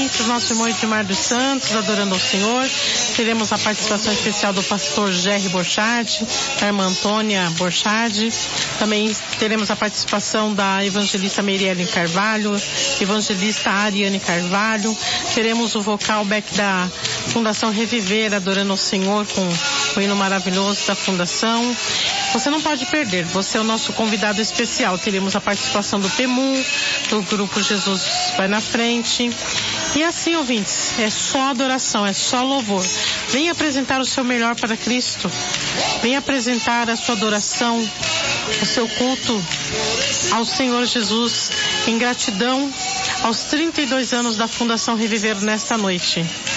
ouvintes, nosso irmão Edmar dos Santos, adorando ao Senhor. Teremos a participação especial do pastor Jerry Borchardt, da irmã Antônia Borchardt. Também teremos a participação da evangelista Meirelle Carvalho, evangelista Ariane Carvalho. Teremos o vocal back da Fundação Reviver, adorando ao Senhor com o hino maravilhoso da Fundação. Você não pode perder, você é o nosso convidado especial. Teremos a participação do PEMU, do grupo Jesus Vai na Frente. E assim, ouvintes, é só adoração, é só louvor. Venha apresentar o seu melhor para Cristo. Venha apresentar a sua adoração, o seu culto ao Senhor Jesus, em gratidão aos 32 anos da Fundação Reviver nesta noite.